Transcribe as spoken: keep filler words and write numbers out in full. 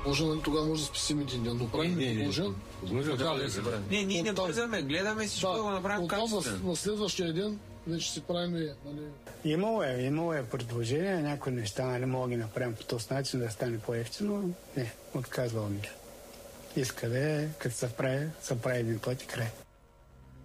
Може ли тогава може да спасим един ден, но правим предложен? Не, ние не бързаме, гледаме всичко да го направим качествено. На следващия ден вече си правим, нали... Имало е, имало е предложение, някои неща, нали, мога да ги направим по този начин да стане по-ефтино. Не, отказвал ми. Иска да е, като се прави, се прави един път и край.